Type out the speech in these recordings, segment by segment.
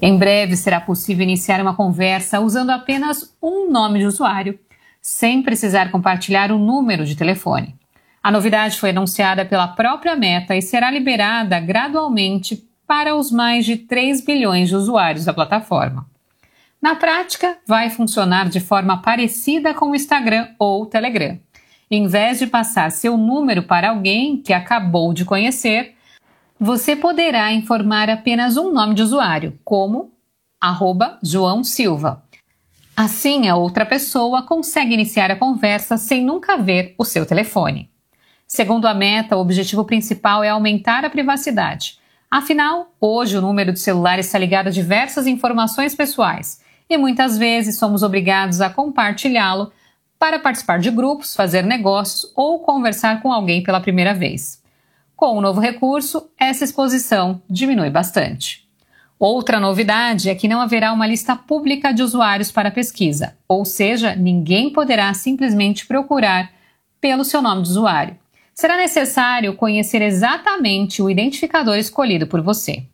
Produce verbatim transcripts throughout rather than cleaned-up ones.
Em breve será possível iniciar uma conversa usando apenas um nome de usuário, sem precisar compartilhar o número de telefone. A novidade foi anunciada pela própria Meta e será liberada gradualmente para os mais de três bilhões de usuários da plataforma. Na prática, vai funcionar de forma parecida com o Instagram ou o Telegram. Em vez de passar seu número para alguém que acabou de conhecer, você poderá informar apenas um nome de usuário, como arroba João Silva. Assim, a outra pessoa consegue iniciar a conversa sem nunca ver o seu telefone. Segundo a Meta, o objetivo principal é aumentar a privacidade. Afinal, hoje o número de celular está ligado a diversas informações pessoais e muitas vezes somos obrigados a compartilhá-lo para participar de grupos, fazer negócios ou conversar com alguém pela primeira vez. Com o novo recurso, essa exposição diminui bastante. Outra novidade é que não haverá uma lista pública de usuários para pesquisa, ou seja, ninguém poderá simplesmente procurar pelo seu nome de usuário. Será necessário conhecer exatamente o identificador escolhido por você.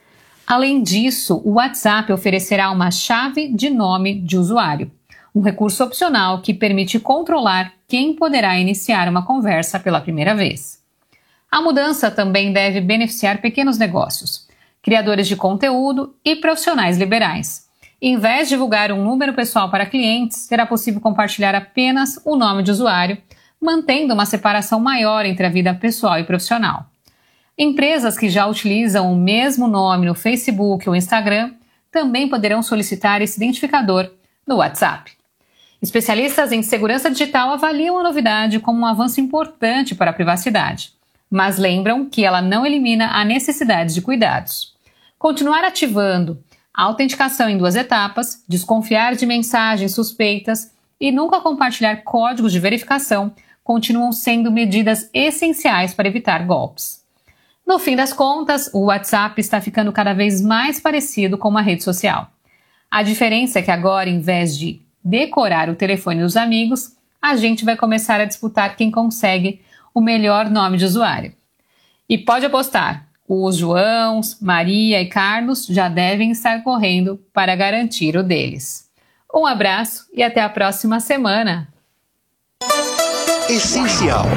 Além disso, o WhatsApp oferecerá uma chave de nome de usuário, um recurso opcional que permite controlar quem poderá iniciar uma conversa pela primeira vez. A mudança também deve beneficiar pequenos negócios, criadores de conteúdo e profissionais liberais. Em vez de divulgar um número pessoal para clientes, será possível compartilhar apenas o nome de usuário, mantendo uma separação maior entre a vida pessoal e profissional. Empresas que já utilizam o mesmo nome no Facebook ou Instagram também poderão solicitar esse identificador no WhatsApp. Especialistas em segurança digital avaliam a novidade como um avanço importante para a privacidade, mas lembram que ela não elimina a necessidade de cuidados. Continuar ativando a autenticação em duas etapas, desconfiar de mensagens suspeitas e nunca compartilhar códigos de verificação continuam sendo medidas essenciais para evitar golpes. No fim das contas, o WhatsApp está ficando cada vez mais parecido com uma rede social. A diferença é que agora, em vez de decorar o telefone dos amigos, a gente vai começar a disputar quem consegue o melhor nome de usuário. E pode apostar, os Joãos, Maria e Carlos já devem estar correndo para garantir o deles. Um abraço e até a próxima semana. Essencial.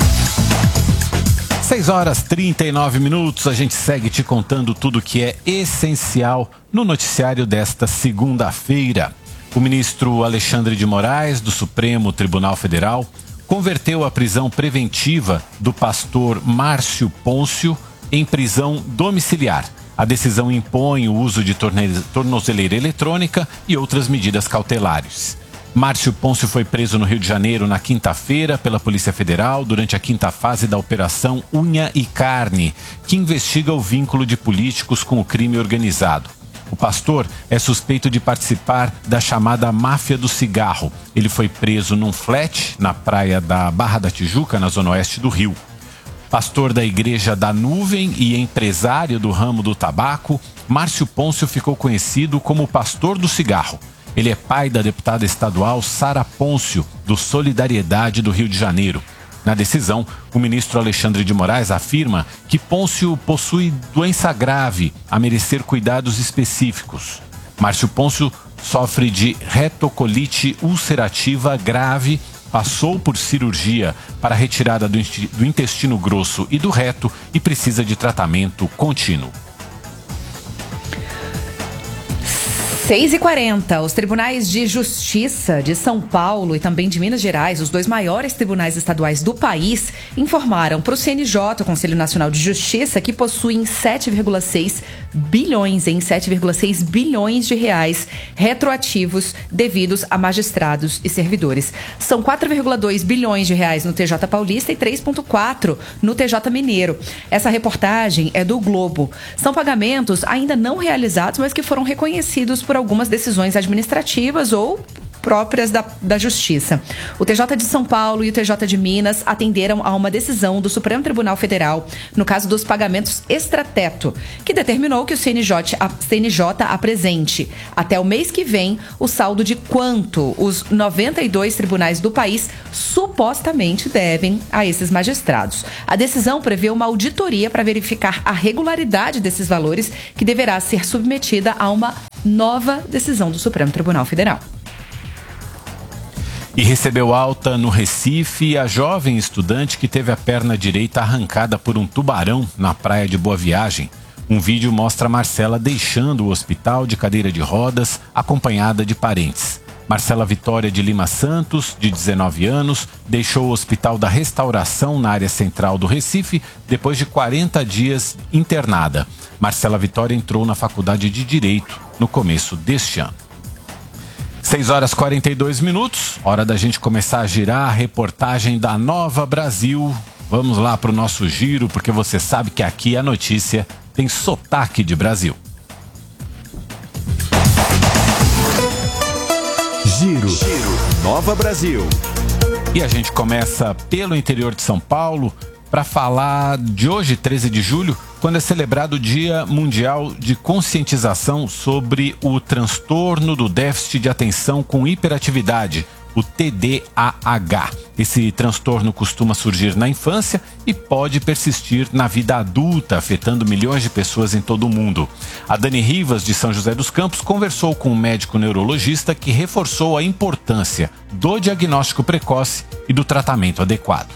seis horas e trinta e nove minutos, a gente segue te contando tudo que é essencial no noticiário desta segunda-feira. O ministro Alexandre de Moraes, do Supremo Tribunal Federal, converteu a prisão preventiva do pastor Márcio Pôncio em prisão domiciliar. A decisão impõe o uso de torne- tornozeleira eletrônica e outras medidas cautelares. Márcio Pôncio foi preso no Rio de Janeiro na quinta-feira pela Polícia Federal durante a quinta fase da Operação Unha e Carne, que investiga o vínculo de políticos com o crime organizado. O pastor é suspeito de participar da chamada máfia do cigarro. Ele foi preso num flat na praia da Barra da Tijuca, na zona oeste do Rio. Pastor da Igreja da Nuvem e empresário do ramo do tabaco, Márcio Pôncio ficou conhecido como o pastor do cigarro. Ele é pai da deputada estadual Sara Pôncio, do Solidariedade do Rio de Janeiro. Na decisão, o ministro Alexandre de Moraes afirma que Pôncio possui doença grave a merecer cuidados específicos. Márcio Pôncio sofre de retocolite ulcerativa grave, passou por cirurgia para retirada do intestino grosso e do reto e precisa de tratamento contínuo. seis e quarenta, os tribunais de justiça de São Paulo e também de Minas Gerais, os dois maiores tribunais estaduais do país, informaram para o C N J, o Conselho Nacional de Justiça, que possuem sete vírgula seis bilhões em sete vírgula seis bilhões de reais retroativos devidos a magistrados e servidores. São quatro vírgula dois bilhões de reais no T J Paulista e três vírgula quatro no T J Mineiro. Essa reportagem é do Globo. São pagamentos ainda não realizados, mas que foram reconhecidos por algumas decisões administrativas ou próprias da, da Justiça. O T J de São Paulo e o T J de Minas atenderam a uma decisão do Supremo Tribunal Federal no caso dos pagamentos extrateto, que determinou que o C N J, a C N J apresente até o mês que vem o saldo de quanto os noventa e dois tribunais do país supostamente devem a esses magistrados. A decisão prevê uma auditoria para verificar a regularidade desses valores, que deverá ser submetida a uma nova decisão do Supremo Tribunal Federal. E recebeu alta no Recife a jovem estudante que teve a perna direita arrancada por um tubarão na praia de Boa Viagem. Um vídeo mostra Marcela deixando o hospital de cadeira de rodas, acompanhada de parentes. Marcela Vitória de Lima Santos, de dezenove anos, deixou o Hospital da Restauração na área central do Recife depois de quarenta dias internada. Marcela Vitória entrou na Faculdade de Direito no começo deste ano. seis horas e quarenta e dois minutos, hora da gente começar a girar a reportagem da Nova Brasil. Vamos lá para o nosso giro, porque você sabe que aqui a notícia tem sotaque de Brasil. Giro, Giro Nova Brasil. E a gente começa pelo interior de São Paulo para falar de hoje, treze de julho, quando é celebrado o Dia Mundial de Conscientização sobre o transtorno do déficit de atenção com hiperatividade, o T D A H. Esse transtorno costuma surgir na infância e pode persistir na vida adulta, afetando milhões de pessoas em todo o mundo. A Dani Rivas, de São José dos Campos, conversou com um médico neurologista que reforçou a importância do diagnóstico precoce e do tratamento adequado.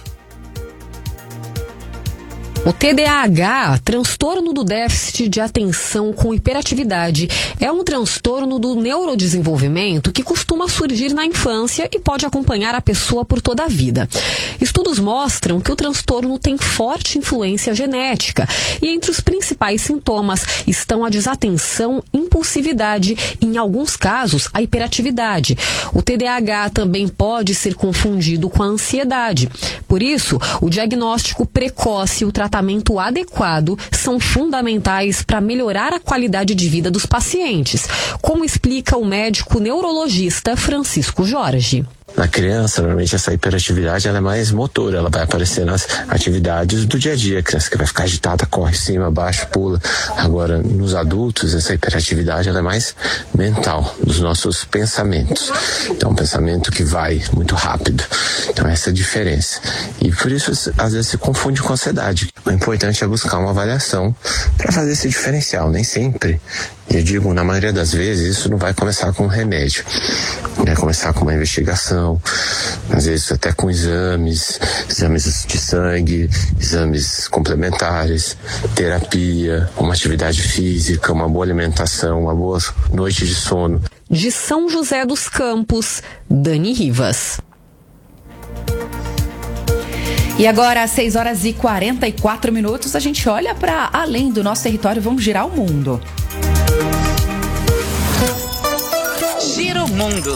O T D A H, transtorno do déficit de atenção com hiperatividade, é um transtorno do neurodesenvolvimento que costuma surgir na infância e pode acompanhar a pessoa por toda a vida. Estudos mostram que o transtorno tem forte influência genética e entre os principais sintomas estão a desatenção, impulsividade e, em alguns casos, a hiperatividade. O T D A H também pode ser confundido com a ansiedade. Por isso, o diagnóstico precoce e o tratamento tratamento adequado são fundamentais para melhorar a qualidade de vida dos pacientes, como explica o médico neurologista Francisco Jorge. Na criança, normalmente essa hiperatividade ela é mais motora, ela vai aparecer nas atividades do dia a dia, a criança que vai ficar agitada, corre cima, baixo, pula. Agora, nos adultos, essa hiperatividade ela é mais mental, dos nossos pensamentos. Então, um pensamento que vai muito rápido. Então, essa é a diferença. E por isso, às vezes, se confunde com ansiedade. O importante é buscar uma avaliação para fazer esse diferencial. Nem sempre, eu digo, na maioria das vezes, isso não vai começar com um remédio. Vai começar com uma investigação, às vezes até com exames, exames de sangue, exames complementares, terapia, uma atividade física, uma boa alimentação, uma boa noite de sono. De São José dos Campos, Dani Rivas. E agora, às seis horas e quarenta e quatro minutos, a gente olha para além do nosso território, vamos girar o mundo. Giro Mundo.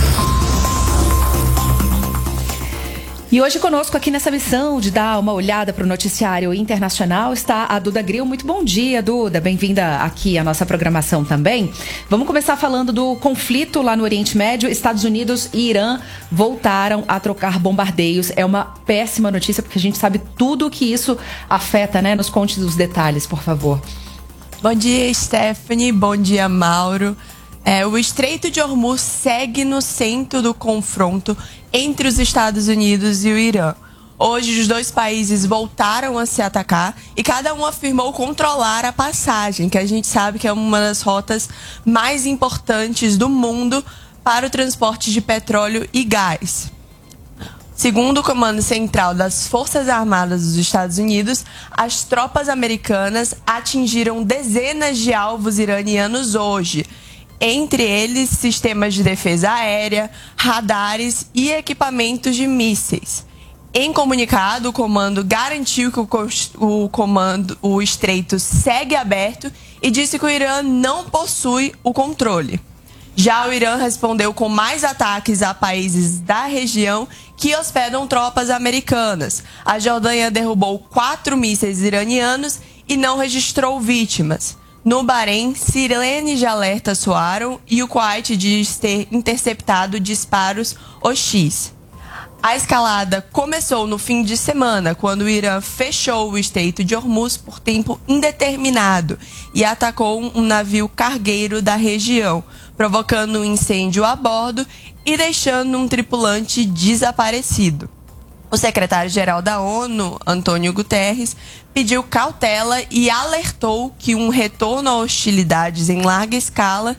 E hoje conosco aqui nessa missão de dar uma olhada para o noticiário internacional está a Duda Grill. Muito bom dia, Duda. Bem-vinda aqui à nossa programação também. Vamos começar falando do conflito lá no Oriente Médio. Estados Unidos e Irã voltaram a trocar bombardeios. É uma péssima notícia porque a gente sabe tudo que isso afeta, né? Nos conte os detalhes, por favor. Bom dia, Stephanie. Bom dia, Mauro. É, o Estreito de Hormuz segue no centro do confronto entre os Estados Unidos e o Irã. Hoje, os dois países voltaram a se atacar e cada um afirmou controlar a passagem, que a gente sabe que é uma das rotas mais importantes do mundo para o transporte de petróleo e gás. Segundo o Comando Central das Forças Armadas dos Estados Unidos, as tropas americanas atingiram dezenas de alvos iranianos hoje, entre eles sistemas de defesa aérea, radares e equipamentos de mísseis. Em comunicado, o comando garantiu que o, comando, o estreito segue aberto e disse que o Irã não possui o controle. Já o Irã respondeu com mais ataques a países da região que hospedam tropas americanas. A Jordânia derrubou quatro mísseis iranianos e não registrou vítimas. No Bahrein, sirenes de alerta soaram e o Kuwait diz ter interceptado disparos hostis. A escalada começou no fim de semana, quando o Irã fechou o Estreito de Hormuz por tempo indeterminado e atacou um navio cargueiro da região, provocando um incêndio a bordo e deixando um tripulante desaparecido. O secretário-geral da ONU, Antônio Guterres, pediu cautela e alertou que um retorno a hostilidades em larga escala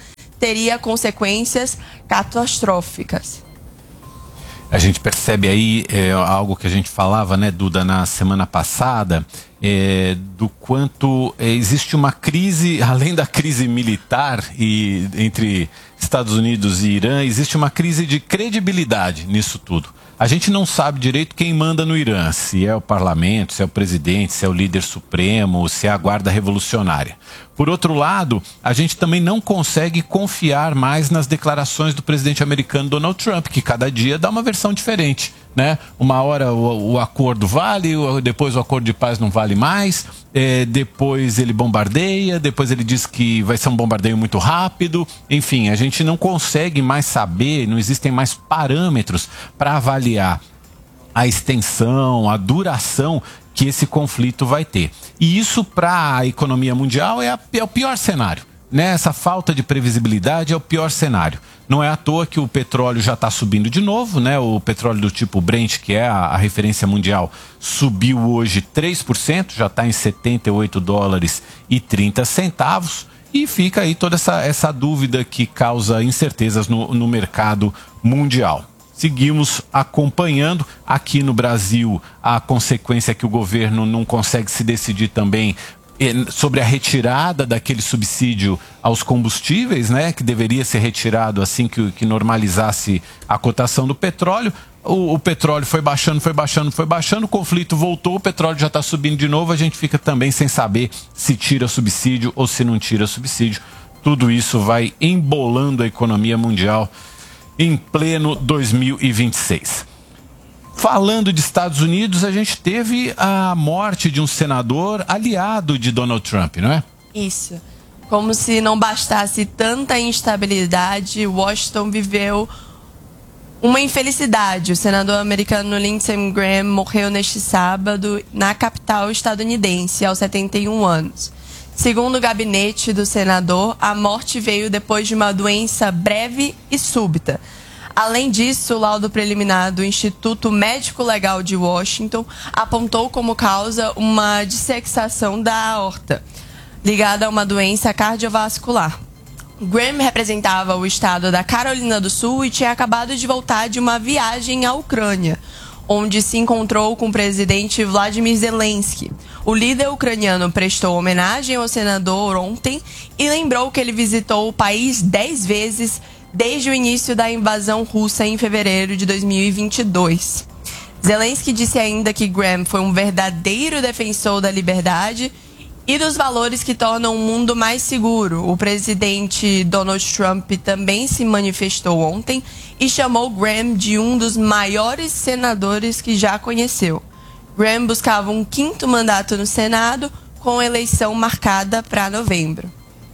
teria consequências catastróficas. A gente percebe aí é, algo que a gente falava, né, Duda, na semana passada, é, do quanto é, existe uma crise, além da crise militar e, entre Estados Unidos e Irã, existe uma crise de credibilidade nisso tudo. A gente não sabe direito quem manda no Irã, se é o parlamento, se é o presidente, se é o líder supremo, se é a guarda revolucionária. Por outro lado, a gente também não consegue confiar mais nas declarações do presidente americano Donald Trump, que cada dia dá uma versão diferente, né? Uma hora o, o acordo vale, depois o acordo de paz não vale mais, é, depois ele bombardeia, depois ele diz que vai ser um bombardeio muito rápido. Enfim, a gente não consegue mais saber, não existem mais parâmetros para avaliar a extensão, a duração que esse conflito vai ter. E isso, para a economia mundial, é, a, é o pior cenário, né? Essa falta de previsibilidade é o pior cenário. Não é à toa que o petróleo já está subindo de novo, né? O petróleo do tipo Brent, que é a, a referência mundial, subiu hoje três por cento, já está em setenta e oito dólares e trinta centavos. E fica aí toda essa, essa dúvida que causa incertezas no, no mercado mundial. Seguimos acompanhando. Aqui no Brasil, a consequência é que o governo não consegue se decidir também sobre a retirada daquele subsídio aos combustíveis, né, que deveria ser retirado assim que, que normalizasse a cotação do petróleo. O, o petróleo foi baixando, foi baixando, foi baixando, o conflito voltou, o petróleo já está subindo de novo, a gente fica também sem saber se tira subsídio ou se não tira subsídio. Tudo isso vai embolando a economia mundial em pleno dois mil e vinte e seis. Falando de Estados Unidos, a gente teve a morte de um senador aliado de Donald Trump, não é? Isso. Como se não bastasse tanta instabilidade, Washington viveu uma infelicidade. O senador americano Lindsey Graham morreu neste sábado na capital estadunidense, aos setenta e um anos. Segundo o gabinete do senador, a morte veio depois de uma doença breve e súbita. Além disso, o laudo preliminar do Instituto Médico Legal de Washington apontou como causa uma dissecção da aorta, ligada a uma doença cardiovascular. Graham representava o estado da Carolina do Sul e tinha acabado de voltar de uma viagem à Ucrânia, onde se encontrou com o presidente Vladimir Zelensky. O líder ucraniano prestou homenagem ao senador ontem e lembrou que ele visitou o país dez vezes desde o início da invasão russa em fevereiro de dois mil e vinte e dois. Zelensky disse ainda que Graham foi um verdadeiro defensor da liberdade e dos valores que tornam o mundo mais seguro. O presidente Donald Trump também se manifestou ontem e chamou Graham de um dos maiores senadores que já conheceu. Graham buscava um quinto mandato no Senado, com eleição marcada para novembro.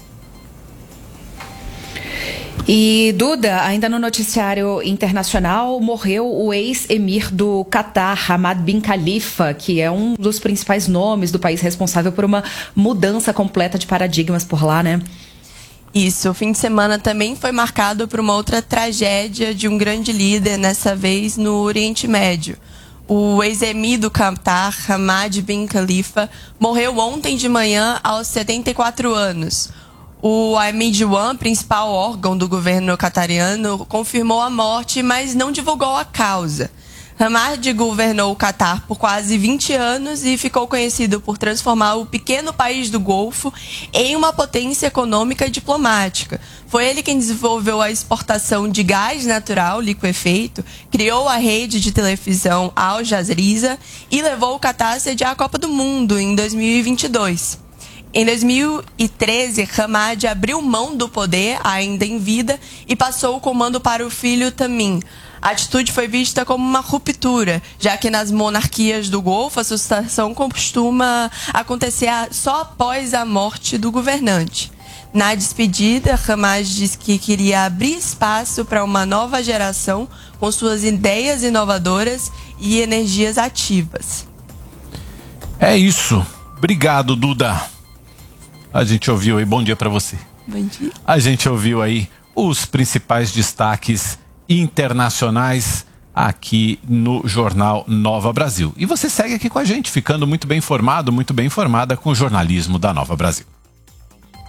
E, Duda, ainda no noticiário internacional, morreu o ex-emir do Catar, Hamad bin Khalifa, que é um dos principais nomes do país responsável por uma mudança completa de paradigmas por lá, né? Isso, o fim de semana também foi marcado por uma outra tragédia de um grande líder, nessa vez no Oriente Médio. O ex-emir do Catar, Hamad bin Khalifa, morreu ontem de manhã aos setenta e quatro anos. O Emir One, principal órgão do governo catariano, confirmou a morte, mas não divulgou a causa. Hamad governou o Catar por quase vinte anos e ficou conhecido por transformar o pequeno país do Golfo em uma potência econômica e diplomática. Foi ele quem desenvolveu a exportação de gás natural liquefeito, criou a rede de televisão Al Jazeera e levou o Catar a sediar a Copa do Mundo em dois mil e vinte e dois. Em dois mil e treze, Hamad abriu mão do poder, ainda em vida, e passou o comando para o filho Tamim. A atitude foi vista como uma ruptura, já que nas monarquias do Golfo a sucessão costuma acontecer só após a morte do governante. Na despedida, Hamad disse que queria abrir espaço para uma nova geração com suas ideias inovadoras e energias ativas. É isso. Obrigado, Duda. A gente ouviu aí, bom dia para você. Bom dia. A gente ouviu aí os principais destaques internacionais aqui no Jornal Nova Brasil. E você segue aqui com a gente, ficando muito bem informado, muito bem informada com o jornalismo da Nova Brasil.